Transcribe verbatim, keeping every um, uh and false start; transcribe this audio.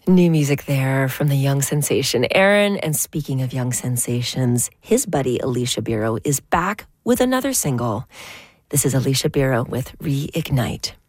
New music there from the young sensation Aaron. And speaking of young sensations, his buddy Alicia Biro is back with another single. This is Alicia Biro with Reignite.